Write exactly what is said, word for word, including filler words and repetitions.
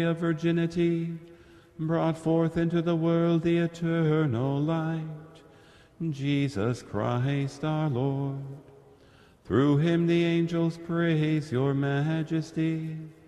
of virginity, brought forth into the world the eternal light, Jesus Christ our Lord. Through him the angels praise your majesty.